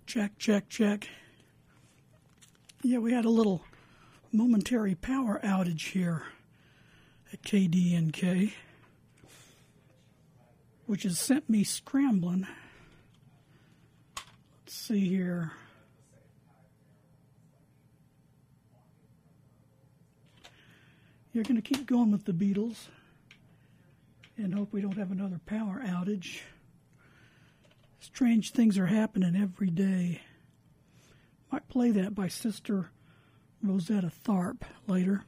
Check, check, check. Yeah, we had a little momentary power outage here at KDNK, which has sent me scrambling. Let's see here. You're going to keep going with the Beatles and hope we don't have another power outage. Strange things are happening every day. Might play that by Sister Rosetta Tharpe later.